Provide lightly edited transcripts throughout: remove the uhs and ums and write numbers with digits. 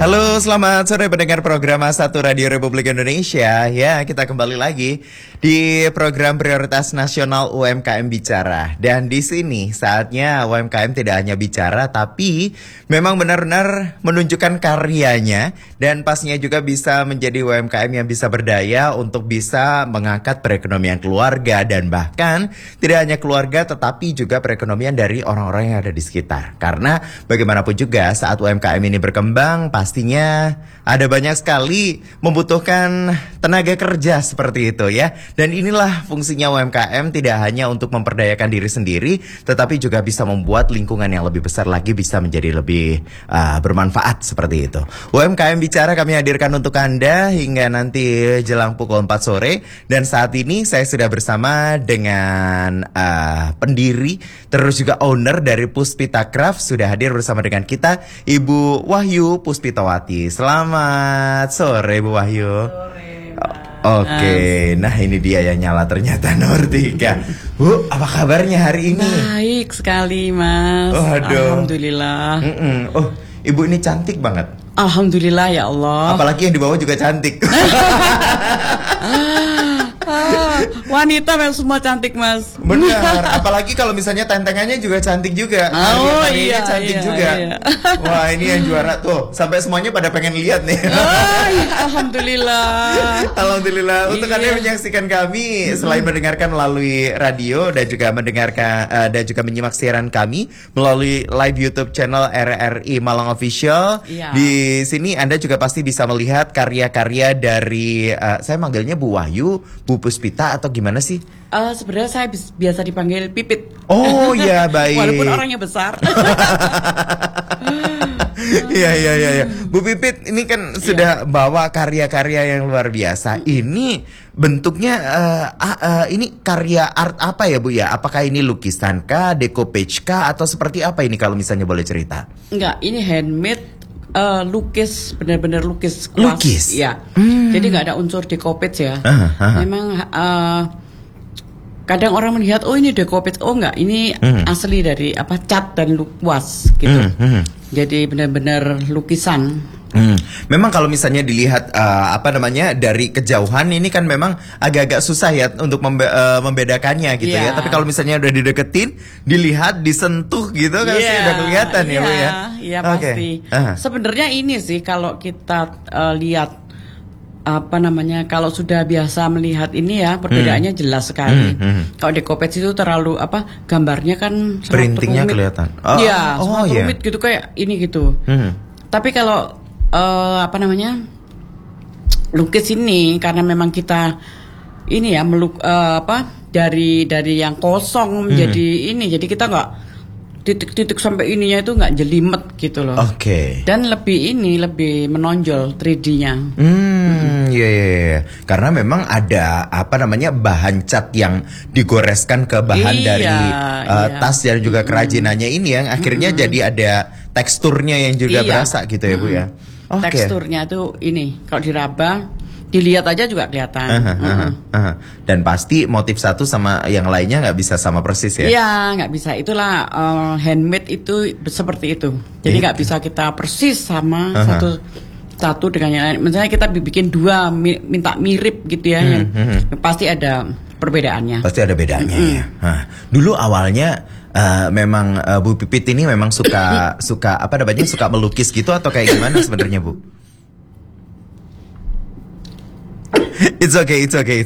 Halo, selamat sore pendengar program A1 Radio Republik Indonesia. Ya, kita kembali lagi di program Prioritas Nasional UMKM Bicara. Dan di sini saatnya UMKM tidak hanya bicara, tapi memang benar-benar menunjukkan karyanya. Dan pastinya juga bisa menjadi UMKM yang bisa berdaya untuk bisa mengangkat perekonomian keluarga. Dan bahkan tidak hanya keluarga, tetapi juga perekonomian dari orang-orang yang ada di sekitar. Karena bagaimanapun juga saat UMKM ini berkembang, pastinya ada banyak sekali membutuhkan tenaga kerja seperti itu ya. Dan inilah fungsinya UMKM, tidak hanya untuk memperdayakan diri sendiri, tetapi juga bisa membuat lingkungan yang lebih besar lagi bisa menjadi lebih bermanfaat seperti itu. UMKM Bicara kami hadirkan untuk Anda hingga nanti jelang pukul 4 sore. Dan saat ini saya sudah bersama dengan pendiri terus juga owner dari Puspita Craft. Sudah hadir bersama dengan kita Ibu Wahyu Puspitawati. Selamat sore Bu Wahyu. Sore. Oke, nah ini dia yang nyala ternyata nomor 3. Bu, apa kabarnya hari ini? Baik sekali Mas. Oh, aduh. Alhamdulillah. Oh, Ibu ini cantik banget. Alhamdulillah ya Allah. Apalagi yang di bawah juga cantik. Wanita memang semua cantik Mas. Benar, apalagi kalau misalnya tentengannya juga cantik juga. Iya, cantik iya, juga. Iya. Wah, ini yang juara tuh. Sampai semuanya pada pengen lihat nih. Alhamdulillah. Alhamdulillah. Untuk Iya. Anda yang menyaksikan kami selain mendengarkan melalui radio dan juga mendengarkan dan juga menyimak siaran kami melalui live YouTube channel RRI Malang Official. Iya. Di sini Anda juga pasti bisa melihat karya-karya dari saya manggilnya Bu Wahyu, Bu Puspita atau gimana sih? Sebenarnya saya biasa dipanggil Pipit. Oh ya, baik. Walaupun orangnya besar. Iya. Bu Pipit ini kan sudah bawa karya-karya yang luar biasa. Ini bentuknya ini karya art apa ya Bu ya? Apakah ini lukisan kah, decoupage kah, atau seperti apa ini kalau misalnya boleh cerita? Enggak, ini handmade. Lukis, benar-benar lukis kuas. Lukis? Ya. Jadi nggak ada unsur decoupage ya. Memang kadang orang melihat oh ini decoupage, oh enggak, ini asli dari cat dan kuas gitu. Jadi benar-benar lukisan. Memang kalau misalnya dilihat dari kejauhan ini kan memang agak-agak susah ya untuk membedakannya gitu ya. Tapi kalau misalnya udah dideketin, dilihat, disentuh gitu kan sih udah kelihatan ya Bu ya. Iya pasti. Sebenarnya ini sih kalau kita lihat kalau sudah biasa melihat ini ya perbedaannya jelas sekali. Kalau decoupage itu terlalu gambarnya kan printingnya kelihatan. Iya, rumit gitu kayak ini gitu. Tapi kalau lukis ini karena memang kita ini ya dari yang kosong menjadi ini, jadi kita nggak titik-titik sampai ininya itu nggak jelimet gitu loh. Oke. Dan lebih menonjol 3D-nya. Iya. Karena memang ada bahan cat yang digoreskan ke bahan dari tas dan juga kerajinannya ini yang akhirnya jadi ada teksturnya yang juga berasa gitu ya Bu ya. Teksturnya tuh ini kalau diraba, dilihat aja juga kelihatan. Dan pasti motif satu sama yang lainnya nggak bisa sama persis ya? Iya, nggak bisa. Itulah handmade itu seperti itu. Jadi nggak bisa kita persis sama satu dengan yang lain. Misalnya kita bikin dua minta mirip gitu ya, pasti ada perbedaannya. Pasti ada bedanya ya. Dulu awalnya memang Bu Pipit ini memang suka melukis gitu atau kayak gimana sebenarnya Bu? It's okay.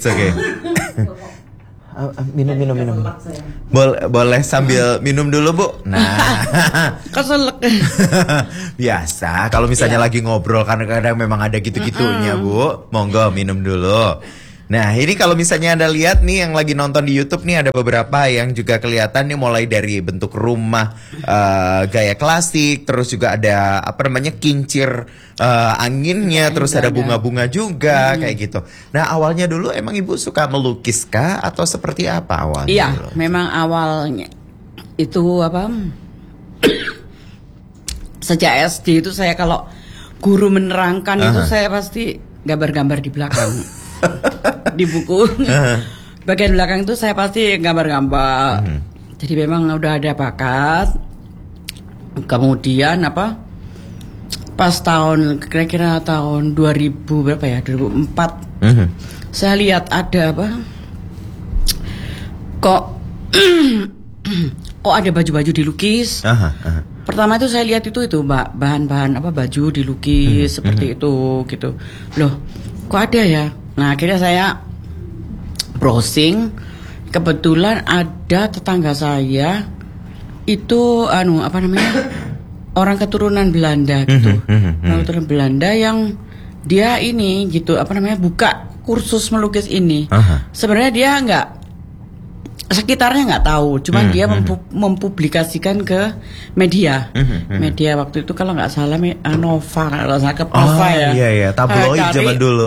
Minum. Boleh sambil minum dulu Bu. Nah, keselak. Biasa kalau misalnya lagi ngobrol kadang-kadang memang ada gitu-gitunya Bu. Monggo minum dulu. Nah ini kalau misalnya Anda lihat nih yang lagi nonton di YouTube nih ada beberapa yang juga kelihatan nih mulai dari bentuk rumah gaya klasik, terus juga ada kincir anginnya, terus ada bunga-bunga juga kayak gitu. Nah awalnya dulu emang Ibu suka melukis kah atau seperti apa awalnya? Iya, dulu? memang awalnya itu sejak SD itu saya kalau guru menerangkan itu saya pasti gambar-gambar di belakang. Di buku bagian belakang itu saya pasti gambar-gambar. Jadi memang udah ada bakat. Kemudian pas kira-kira tahun 2000 berapa ya, 2004, saya lihat ada apa, kok ada baju-baju dilukis. Pertama itu saya lihat itu Mbak, bahan-bahan apa, baju dilukis seperti itu gitu. Loh, kok ada ya? Nah, akhirnya saya browsing, kebetulan ada tetangga saya itu orang keturunan Belanda gitu. Orang keturunan Belanda yang dia ini gitu buka kursus melukis ini. Sebenarnya dia sekitarnya nggak tahu, cuman dia mempublikasikan ke media. Media waktu itu kalau nggak salah Nova, kalau saya ke Nova ya. Iya, tabloid zaman dulu.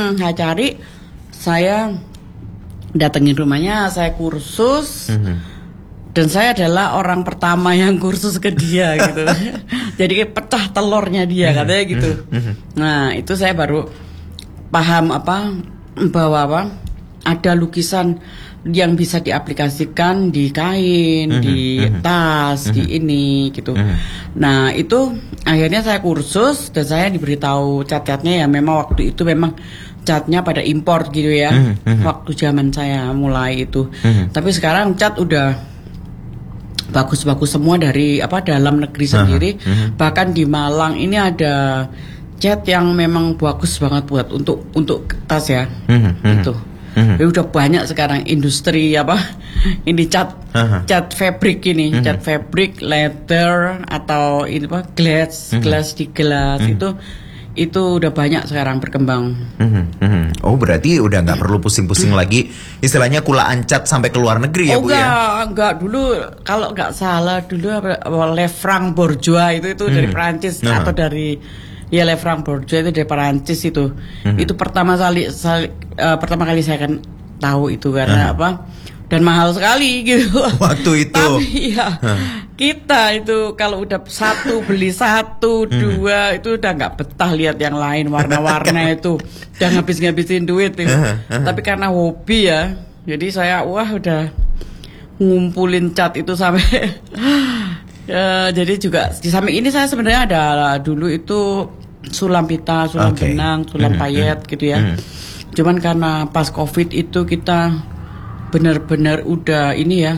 Saya datengin rumahnya, saya kursus. Dan saya adalah orang pertama yang kursus ke dia gitu. Jadi pecah telurnya dia katanya gitu. Nah, itu saya baru paham bahwa ada lukisan yang bisa diaplikasikan di kain, di tas, di ini gitu. Nah, itu akhirnya saya kursus dan saya diberitahu cat-catnya ya memang waktu itu memang catnya pada import gitu ya. Waktu zaman saya mulai itu. Tapi sekarang cat udah bagus-bagus semua dari dalam negeri sendiri. Bahkan di Malang ini ada cat yang memang bagus banget buat untuk tas ya. Itu. Jadi udah banyak sekarang industri ini cat fabric ini, cat fabric, leather atau ini glass di gelas itu udah banyak sekarang berkembang. Oh, berarti udah nggak perlu pusing-pusing lagi istilahnya kulaan cat sampai ke luar negeri ya, Bu ya? Enggak, dulu kalau nggak salah dulu Lefranc Bourgeois itu dari Perancis atau dari Lefranc Bourgeois itu dari Perancis itu. Itu pertama kali saya kan tahu itu karena dan mahal sekali gitu waktu itu. Tapi kita itu kalau udah beli satu, dua itu udah nggak betah lihat yang lain warna-warna itu, udah ngabisin duit itu. Tapi karena hobi ya, jadi saya udah ngumpulin cat itu sampai jadi juga di samping ini saya sebenarnya ada dulu itu sulam pita, sulam benang, sulam payet gitu ya. Cuman karena pas COVID itu kita benar-benar udah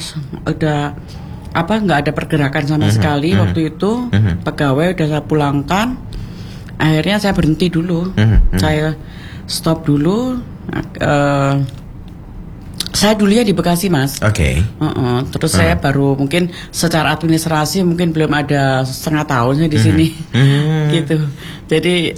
nggak ada pergerakan sama sekali waktu itu. Pegawai udah saya pulangkan, akhirnya saya berhenti dulu. Saya stop dulu. Saya dulunya di Bekasi, Mas. Terus saya baru mungkin secara administrasi mungkin belum ada setengah tahunnya di sini. Gitu. Jadi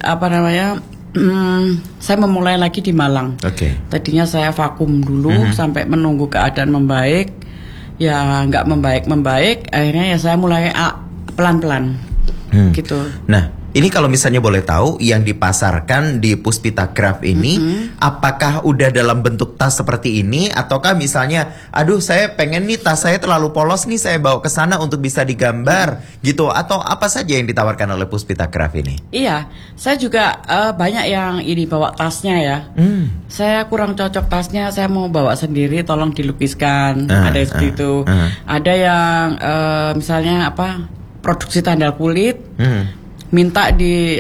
saya memulai lagi di Malang. Tadinya saya vakum dulu sampai menunggu keadaan membaik. Ya nggak membaik. Akhirnya ya saya mulai pelan-pelan. Gitu. Nah, ini kalau misalnya boleh tahu yang dipasarkan di Puspita Craft ini, apakah udah dalam bentuk tas seperti ini, ataukah misalnya, aduh saya pengen nih tas saya terlalu polos nih, saya bawa ke sana untuk bisa digambar gitu, atau apa saja yang ditawarkan oleh Puspita Craft ini? Iya, saya juga banyak yang ini bawa tasnya ya. Saya kurang cocok tasnya, saya mau bawa sendiri, tolong dilukiskan. Ada seperti itu. Ada yang misalnya produksi tandal kulit. Minta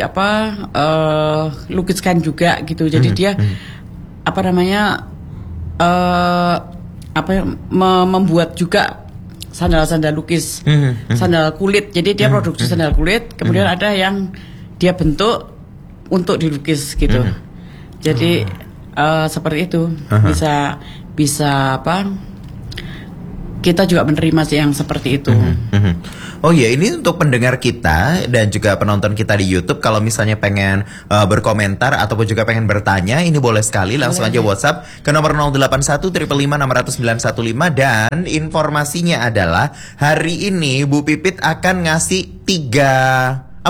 lukiskan juga gitu. Jadi dia membuat juga sandal-sandal lukis, sandal kulit. Jadi dia produksi sandal kulit, kemudian ada yang dia bentuk untuk dilukis gitu. Jadi seperti itu. Bisa kita juga menerima yang seperti itu. Oh iya, ini untuk pendengar kita dan juga penonton kita di YouTube, kalau misalnya pengen berkomentar ataupun juga pengen bertanya, ini boleh sekali langsung aja WhatsApp ke nomor 081 555 60915, dan informasinya adalah hari ini Bu Pipit akan ngasih 3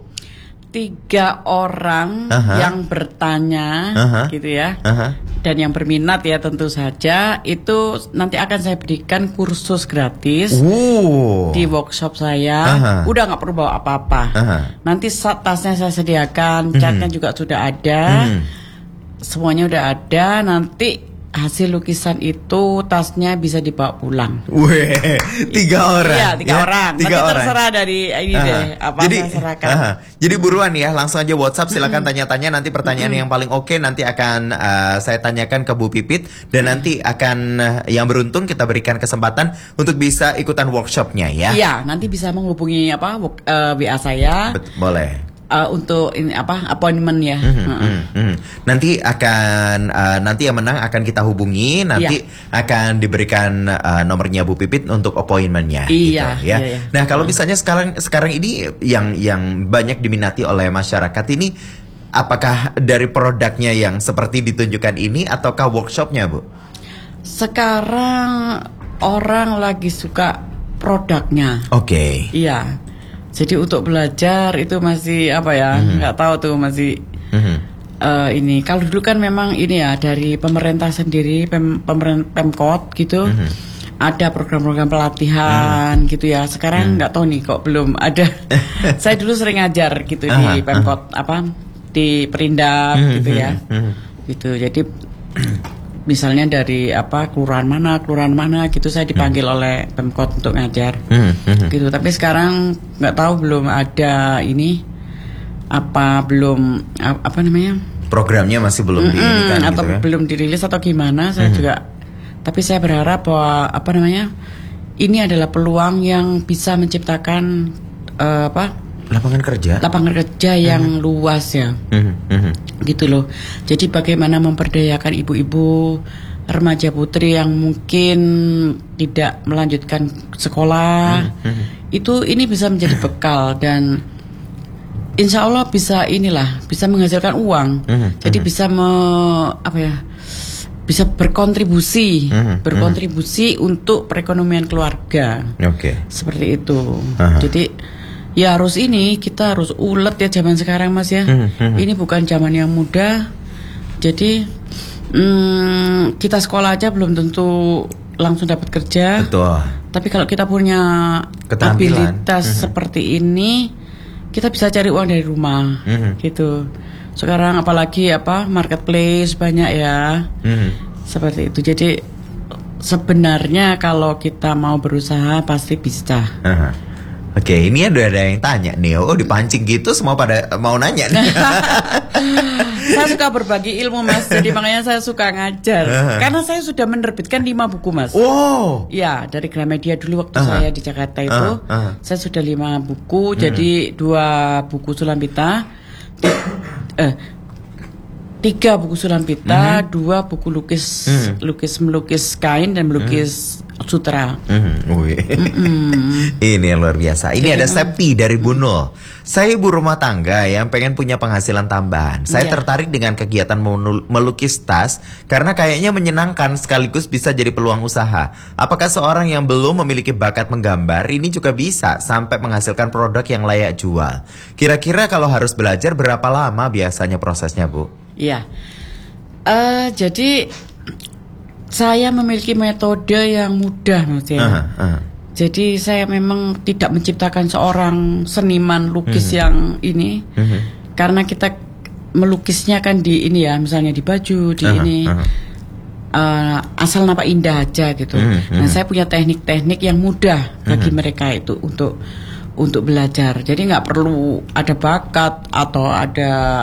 orang yang bertanya gitu ya. Dan yang berminat ya tentu saja itu nanti akan saya berikan kursus gratis di workshop saya. Udah nggak perlu bawa apa-apa. Nanti tasnya saya sediakan, catnya juga sudah ada, semuanya udah ada. Nanti hasil lukisan itu tasnya bisa dibawa pulang. Weh, 3 orang. Iya, 3 orang. Tapi terserah dari ini deh, apa masyarakat. Jadi buruan ya, langsung aja WhatsApp, silakan tanya-tanya, nanti pertanyaan yang paling oke nanti akan saya tanyakan ke Bu Pipit, dan nanti akan yang beruntung kita berikan kesempatan untuk bisa ikutan workshopnya ya. Iya, nanti bisa menghubungi WA saya. Boleh. Untuk ini appointment ya. Nanti yang menang akan kita hubungi, nanti akan diberikan nomornya Bu Pipit untuk appointmentnya. Iya, gitu, ya. Iya. Nah kalau misalnya sekarang ini yang banyak diminati oleh masyarakat ini, apakah dari produknya yang seperti ditunjukkan ini ataukah workshopnya, Bu? Sekarang orang lagi suka produknya. Oke. Iya. Jadi untuk belajar itu masih nggak tahu tuh masih ini. Kalau dulu kan memang ini ya dari pemerintah sendiri, Pemkot gitu, ada program-program pelatihan gitu ya. Sekarang nggak tahu nih kok belum ada. Saya dulu sering ngajar gitu di Pemkot di Perindak gitu ya, gitu. Jadi misalnya dari kelurahan mana gitu saya dipanggil oleh Pemkot untuk ngajar gitu. Tapi sekarang nggak tahu belum ada ini programnya masih belum diinikan atau gitu, belum dirilis atau gimana saya juga. Tapi saya berharap bahwa ini adalah peluang yang bisa menciptakan lapangan kerja yang luas ya. Gitu loh. Jadi bagaimana memperdayakan ibu-ibu, remaja putri yang mungkin tidak melanjutkan sekolah. Ini bisa menjadi bekal dan insya Allah bisa menghasilkan uang. Jadi bisa bisa berkontribusi untuk perekonomian keluarga. Seperti itu. Jadi ya kita harus ulet ya zaman sekarang Mas ya. Ini bukan zaman yang mudah. Jadi kita sekolah aja belum tentu langsung dapat kerja. Betul. Tapi kalau kita punya abilitas seperti ini, kita bisa cari uang dari rumah. Gitu. Sekarang apalagi marketplace banyak ya. Seperti itu. Jadi sebenarnya kalau kita mau berusaha pasti bisa. Oke, ini ada yang tanya nih. Oh, dipancing gitu semua pada mau nanya nih. Saya suka berbagi ilmu Mas, jadi makanya saya suka ngajar. Karena saya sudah menerbitkan 5 buku Mas. Wow. Ya, dari Gramedia dulu waktu saya di Jakarta itu, saya sudah 5 buku. Jadi 2 buku Sulampita, 3 buku Sulampita, 2 buku melukis kain dan melukis sutra. Ini yang luar biasa. Ini ada Septi dari Bunul. Saya ibu rumah tangga yang pengen punya penghasilan tambahan. Saya tertarik dengan kegiatan melukis tas karena kayaknya menyenangkan sekaligus bisa jadi peluang usaha. Apakah seorang yang belum memiliki bakat menggambar ini juga bisa sampai menghasilkan produk yang layak jual? Kira-kira kalau harus belajar berapa lama biasanya prosesnya, Bu? Iya. Jadi saya memiliki metode yang mudah Mas ya. Jadi saya memang tidak menciptakan seorang seniman lukis yang ini. Karena kita melukisnya kan di ini ya, misalnya di baju, di ini. Asal nampak indah aja gitu. Nah, saya punya teknik-teknik yang mudah bagi mereka itu untuk belajar. Jadi nggak perlu ada bakat atau ada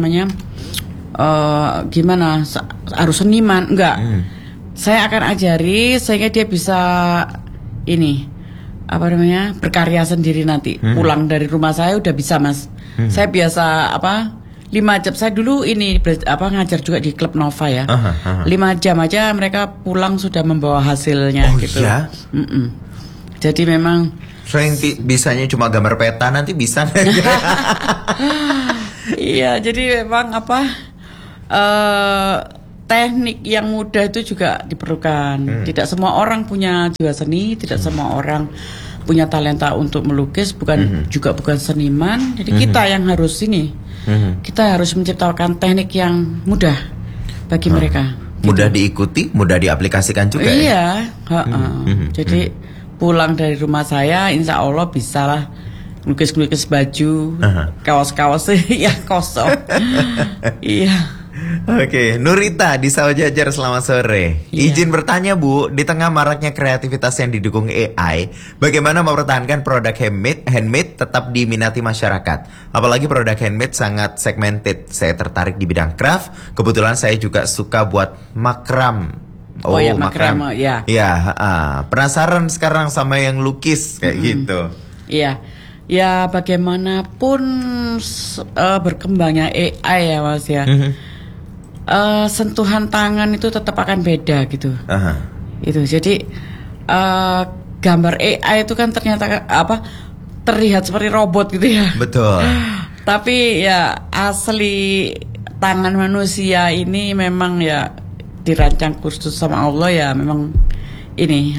harus seniman, enggak. Saya akan ajari sehingga dia bisa berkarya sendiri nanti. Pulang dari rumah saya udah bisa Mas. Saya biasa 5 jam. Saya dulu ngajar juga di klub Nova ya. 5 jam aja mereka pulang sudah membawa hasilnya gitu. Iya? Jadi memang saya bisanya cuma gambar peta, nanti bisa. Iya, jadi memang teknik yang mudah itu juga diperlukan. Tidak semua orang punya jiwa seni, tidak semua orang punya talenta untuk melukis, bukan seniman. Jadi kita yang harus kita harus menciptakan teknik yang mudah bagi mereka. Mudah diikuti, mudah diaplikasikan juga. Iya, jadi pulang dari rumah saya, insya Allah bisa lah lukis baju, kaos-kaos yang kosong. Iya. Oke, Nurita di Sawah Jajar, selamat sore. Izin bertanya Bu, di tengah maraknya kreativitas yang didukung AI, bagaimana mempertahankan produk handmade tetap diminati masyarakat? Apalagi produk handmade sangat segmented. Saya tertarik di bidang craft. Kebetulan saya juga suka buat makram. Makram, ya. Ya, penasaran sekarang sama yang lukis kayak gitu. Iya. Ya bagaimanapun berkembangnya AI ya Mas ya. Sentuhan tangan itu tetap akan beda gitu. Itu jadi gambar AI itu kan ternyata terlihat seperti robot gitu ya. Betul. Tapi ya asli tangan manusia ini memang ya dirancang khusus sama Allah ya, memang ini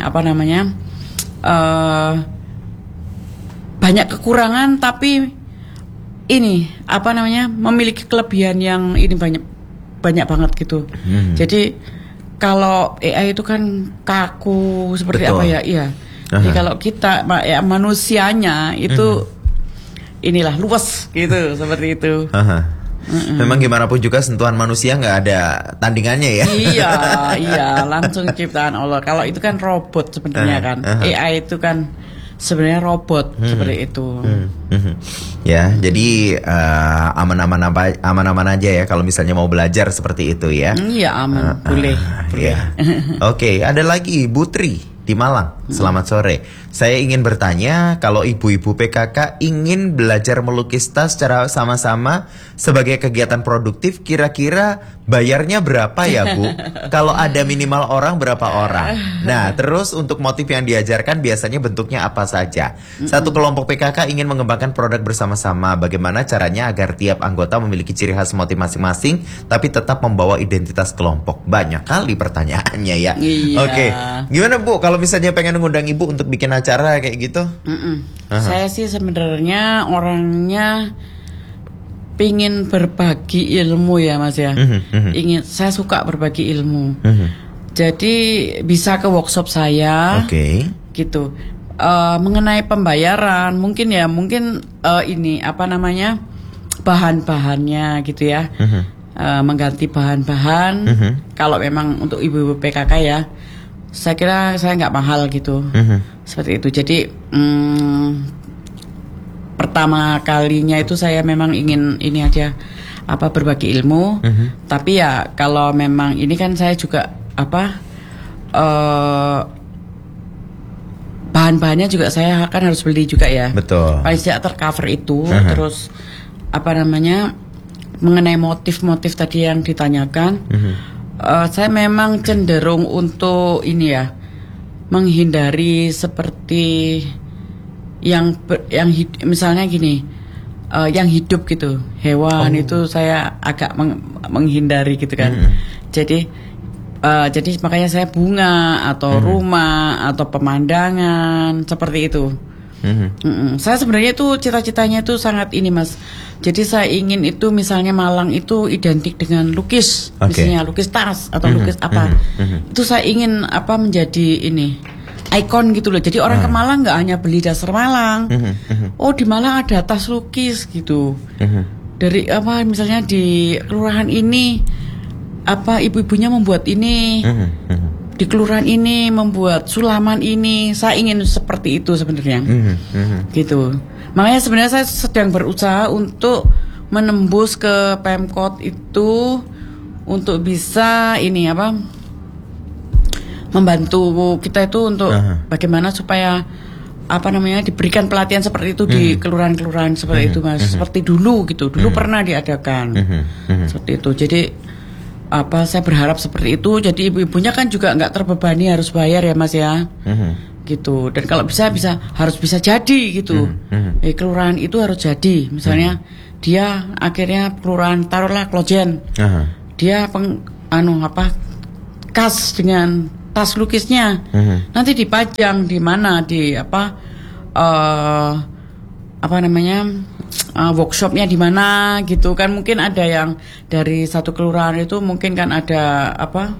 banyak kekurangan tapi ini memiliki kelebihan yang ini banyak banget gitu. Jadi kalau AI itu kan kaku seperti Betul. apa ya? Iya. Jadi kalau kita manusianya itu inilah luas gitu seperti itu. Memang gimana pun juga sentuhan manusia nggak ada tandingannya ya. Iya, langsung ciptaan Allah. Kalau itu kan robot sebenarnya kan. AI itu kan sebenarnya robot seperti itu. Ya, jadi aman-aman aja ya kalau misalnya mau belajar seperti itu ya. Iya, aman. Boleh. Ya. Oke, ada lagi Putri di Malang. Selamat sore. Saya ingin bertanya, kalau ibu-ibu PKK ingin belajar melukis tas secara sama-sama sebagai kegiatan produktif, kira-kira bayarnya berapa ya Bu? Kalau ada minimal orang, berapa orang? Nah, terus untuk motif yang diajarkan biasanya bentuknya apa saja? Satu kelompok PKK ingin mengembangkan produk bersama-sama. Bagaimana caranya agar tiap anggota memiliki ciri khas motif masing-masing, tapi tetap membawa identitas kelompok? Banyak kali pertanyaannya ya. Iya. Oke, gimana Bu? Kalau misalnya pengen ngundang Ibu untuk bikin acara kayak gitu? Saya sih sebenarnya orangnya pingin berbagi ilmu ya Mas ya. Saya suka berbagi ilmu. Jadi bisa ke workshop saya. Gitu. Mengenai pembayaran mungkin bahan-bahannya gitu ya. Mengganti bahan-bahan. Kalau memang untuk ibu-ibu PKK ya, saya kira saya nggak mahal gitu. Seperti itu. Jadi pertama kalinya itu saya memang ingin ini aja berbagi ilmu. Tapi ya kalau memang ini kan saya juga bahan-bahannya juga saya akan harus beli juga ya. Betul. Paling tidak tercover itu. Terus mengenai motif-motif tadi yang ditanyakan. Saya memang cenderung untuk ini ya, menghindari seperti misalnya gini, yang hidup gitu, hewan itu saya agak menghindari gitu kan. Jadi makanya saya bunga atau rumah atau pemandangan seperti itu. Saya sebenarnya itu cita-citanya itu sangat ini Mas. Jadi saya ingin itu misalnya Malang itu identik dengan lukis, misalnya lukis tas atau lukis apa. Itu saya ingin menjadi ini ikon gitu loh. Jadi orang ke Malang nggak hanya beli dasar Malang. Oh di Malang ada tas lukis gitu. Dari misalnya di kelurahan ini ibu-ibunya membuat ini. Di kelurahan ini membuat sulaman ini. Saya ingin seperti itu sebenarnya. Gitu. Makanya sebenarnya saya sedang berusaha untuk menembus ke Pemkot itu untuk bisa ini membantu kita itu untuk bagaimana supaya diberikan pelatihan seperti itu di kelurahan-kelurahan seperti itu Mas. Seperti dulu gitu. Dulu pernah diadakan. Seperti itu. Jadi saya berharap seperti itu. Jadi ibu-ibunya kan juga nggak terbebani harus bayar ya Mas ya. Gitu. Dan kalau harus bisa jadi gitu. Kelurahan itu harus jadi. Misalnya dia akhirnya kelurahan taruhlah Klojen. Dia kas dengan tas lukisnya. Nanti dipajang di mana workshopnya di mana gitu kan. Mungkin ada yang dari satu kelurahan itu mungkin kan ada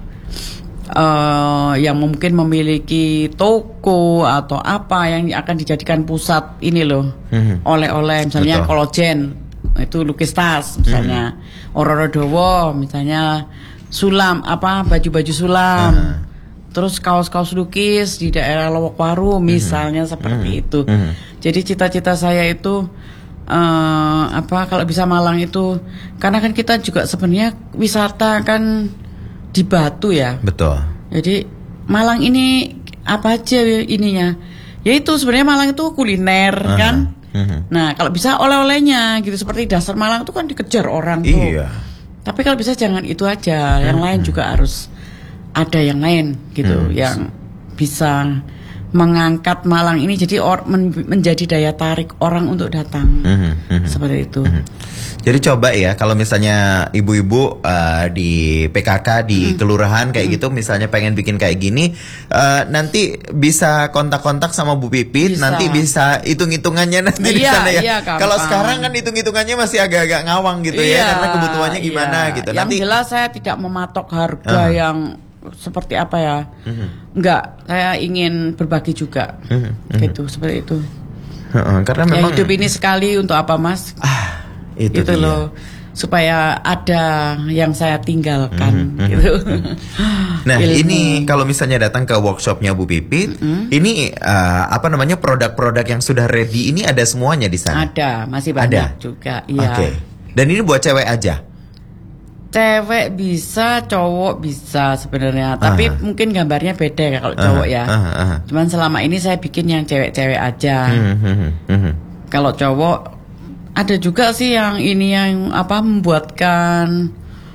yang mungkin memiliki toko atau apa yang akan dijadikan pusat ini loh oleh-oleh misalnya Klojen itu lukis tas misalnya, Ororodowo misalnya, sulam baju-baju sulam, terus kaos-kaos lukis di daerah Lowokwaru misalnya seperti itu. Jadi cita-cita saya itu kalau bisa Malang itu, karena kan kita juga sebenarnya wisata kan di Batu ya. Betul. Jadi Malang ini apa aja ininya? Yaitu sebenarnya Malang itu kuliner kan. Nah, kalau bisa oleh-olehnya gitu, seperti dasar Malang itu kan dikejar orang tuh. Iya. Tapi kalau bisa jangan itu aja, yang lain juga harus ada yang lain gitu, yang bisa mengangkat Malang ini jadi menjadi daya tarik orang untuk datang. Seperti itu. Jadi coba ya, kalau misalnya ibu-ibu di PKK di kelurahan kayak gitu, misalnya pengen bikin kayak gini, nanti bisa kontak-kontak sama Bu Pipit, nanti bisa hitung-hitungannya nanti di sana ya. Iya, kalau sekarang kan hitung-hitungannya masih agak-agak ngawang gitu ya, karena kebutuhannya gimana gitu. Yang Nanti jelas saya tidak mematok harga yang seperti apa ya. Enggak, saya ingin berbagi juga. Gitu, seperti itu. Karena memang hidup ini sekali, untuk apa Mas? Itu dia. loh, supaya ada yang saya tinggalkan gitu. Nah, ini kalau misalnya datang ke workshopnya Bu Pipit, ini produk-produk yang sudah ready ini ada semuanya di sana. Ada, masih banyak juga. Iya. Oke. Dan ini buat cewek aja. Cewek bisa, cowok bisa sebenarnya, tapi mungkin gambarnya beda ya kalau cowok ya. Cuman selama ini saya bikin yang cewek-cewek aja. Kalau cowok ada juga sih yang ini yang membuatkan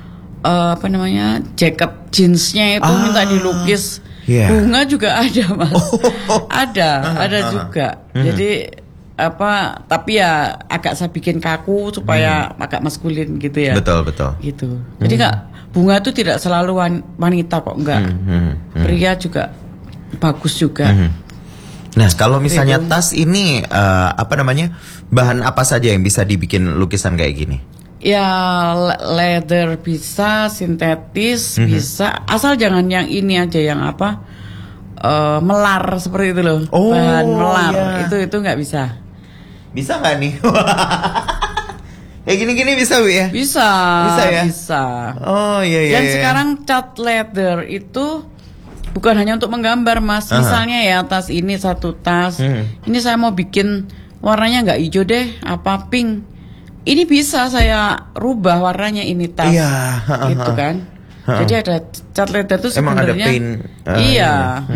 jaket jeansnya itu minta dilukis bunga juga ada Mas. Ada juga. Jadi tapi ya agak saya bikin kaku supaya agak maskulin gitu ya. Betul. Gitu. Jadi bunga itu tidak selalu wanita kok, enggak. Pria juga bagus juga. Nah, kalau misalnya tas ini bahan apa saja yang bisa dibikin lukisan kayak gini? Ya leather bisa, sintetis bisa, asal jangan yang ini aja yang melar seperti itu loh. Bahan melar itu nggak bisa. Bisa nggak nih? Kayak gini-gini bisa Bu ya? Bisa ya? Bisa. Oh iya. Dan sekarang cat leather itu bukan hanya untuk menggambar Mas. Misalnya ya tas ini satu tas, ini saya mau bikin warnanya nggak hijau deh, pink. Ini bisa saya rubah warnanya ini tas, gitu kan? Jadi ada cat leather itu sebenarnya. Emang ada paint. Iya.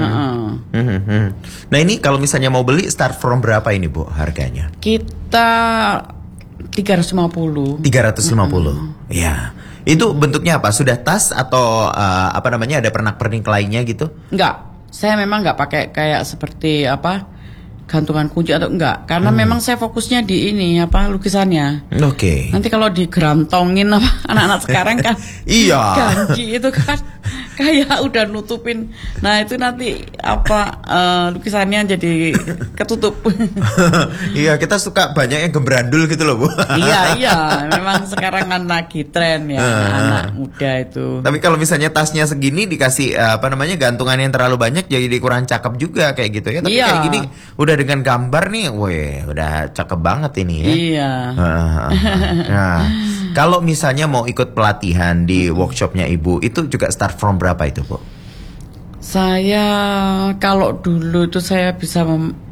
Nah ini kalau misalnya mau beli start from berapa ini Bu harganya? Kita 350. Ya. Itu bentuknya apa? Sudah tas atau ada pernak-pernik lainnya gitu? Enggak. Saya memang enggak pakai kayak seperti gantungan kunci atau enggak, karena memang saya fokusnya di ini lukisannya. Oke. Nanti kalau digerantongin anak-anak sekarang kan iya. Ganji itu kan kayak udah nutupin. Nah, itu nanti lukisannya jadi ketutup. Iya, kita suka banyak yang gembrandul gitu loh, Bu. Iya, memang sekarang kan lagi tren ya anak muda itu. Tapi kalau misalnya tasnya segini dikasih gantungan yang terlalu banyak jadi kurang cakep juga kayak gitu ya. Tapi kayak gini udah dengan gambar nih, udah cakep banget ini ya. Iya. Nah, kalau misalnya mau ikut pelatihan di workshopnya Ibu, itu juga start from berapa itu, Bu? Saya kalau dulu itu saya bisa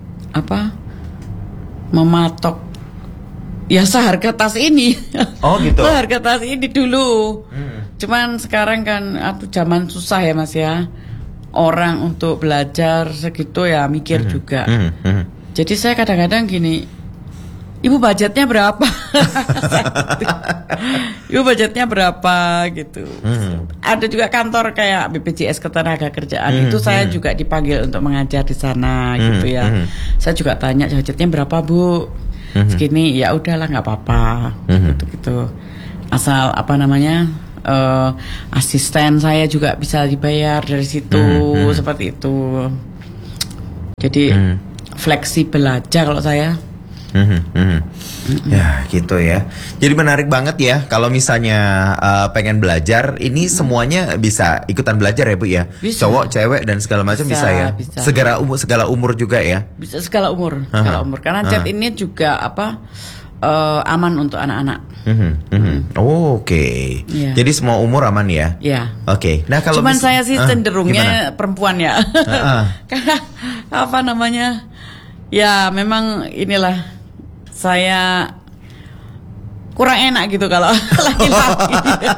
mematok ya seharga tas ini. Oh gitu. Seharga tas ini dulu. Cuman sekarang kan zaman susah ya Mas ya. Orang untuk belajar segitu ya mikir juga. Jadi saya kadang-kadang gini, Ibu budgetnya berapa? Ibu budgetnya berapa gitu. Ada juga kantor kayak BPJS Ketenagakerjaan itu saya juga dipanggil untuk mengajar di sana gitu ya. Saya juga tanya budgetnya berapa Bu? Segini, ya udahlah nggak apa-apa gitu. Asal asisten saya juga bisa dibayar dari situ seperti itu. Jadi fleksibel aja kalau saya. Ya gitu ya. Jadi menarik banget ya kalau misalnya pengen belajar ini semuanya bisa ikutan belajar ya Bu ya. Bisa. Cowok, cewek dan segala macam bisa ya. Bisa. Segala umur juga ya. Bisa segala umur, Karena cat ini juga aman untuk anak-anak. Oke. Iya. Jadi semua umur aman ya? Ya. Oke. Nah kalau Cuman saya sih cenderungnya gimana? perempuan ya. Karena apa namanya? Ya memang inilah saya kurang enak gitu kalau laki-laki.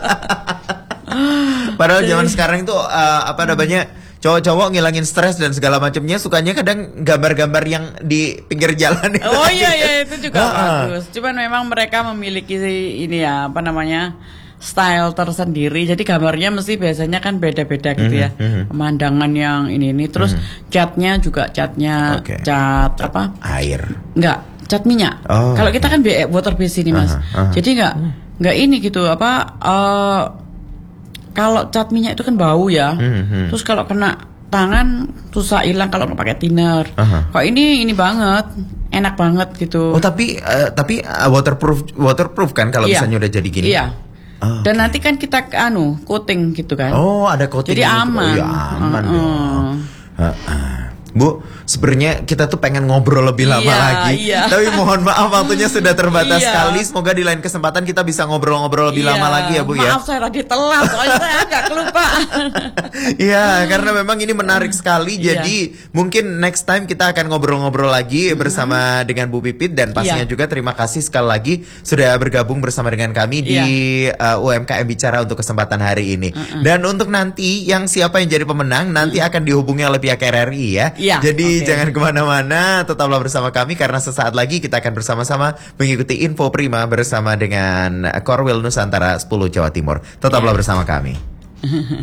Padahal zaman sekarang itu apa namanya, cowok-cowok ngilangin stres dan segala macamnya sukanya kadang gambar-gambar yang di pinggir jalan. Oh iya itu juga bagus. Cuman memang mereka memiliki ini ya apa namanya, style tersendiri. Jadi gambarnya mesti biasanya kan beda-beda gitu ya. Pemandangan yang ini terus catnya juga cat apa? Air. Enggak, cat minyak. Kalau kita kan water base ini Mas. Jadi enggak ini gitu apa kalau cat minyak itu kan bau ya. Terus kalau kena tangan susah hilang kalau pakai thinner. Kok ini banget, enak banget gitu. Oh tapi waterproof kan kalau misalnya udah jadi gini. Iya. Dan nanti kan kita coating gitu kan. Oh, ada coating. Jadi aman. Oh, ya aman dong. Bu, sebenarnya kita tuh pengen ngobrol lebih lama lagi. Tapi mohon maaf waktunya sudah terbatas sekali. Semoga di lain kesempatan kita bisa ngobrol-ngobrol lebih lama lagi ya Bu ya. Maaf saya tadi telat, soalnya saya agak kelupaan. Iya, karena memang ini menarik sekali. Jadi mungkin next time kita akan ngobrol-ngobrol lagi bersama dengan Bu Pipit. Dan pastinya juga terima kasih sekali lagi sudah bergabung bersama dengan kami di UMKM Bicara untuk kesempatan hari ini. Dan untuk nanti yang siapa yang jadi pemenang nanti akan dihubungi oleh pihak RRI ya. Jadi jangan kemana-mana, tetaplah bersama kami karena sesaat lagi kita akan bersama-sama mengikuti Info Prima bersama dengan Korwil Nusantara 10 Jawa Timur. Tetaplah bersama kami.